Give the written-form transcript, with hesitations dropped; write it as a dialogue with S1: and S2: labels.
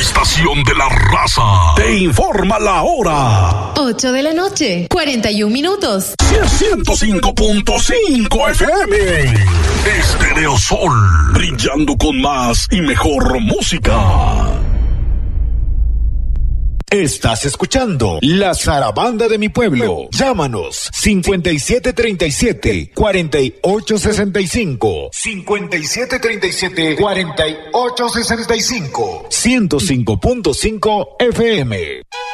S1: estación de la raza te informa la hora.
S2: 8 de la noche, 41 minutos.
S1: 105.5 FM. Estéreo Sol, brillando con más y mejor música.
S3: Estás escuchando La Zarabanda de mi pueblo. Llámanos 5737-4865. 5737-4865. 105.5 FM.